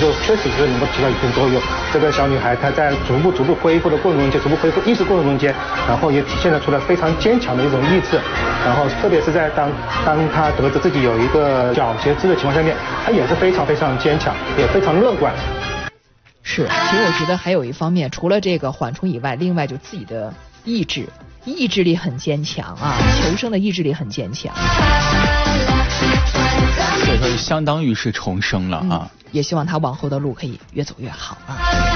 就确实是能够起到一定作用。这个小女孩她在逐步恢复的过程中间，逐步恢复意识过程中间，然后也体现了出来非常坚强的一种意志。然后特别是在当她得知自己有一个脚截肢的情况下面，她也是非常非常坚强，也非常乐观。 是，其实我觉得还有一方面，除了这个缓冲以外，另外就自己的意志力很坚强啊，求生的意志力很坚强。 所以说相当于是重生了啊。 也希望他往后的路可以越走越好啊。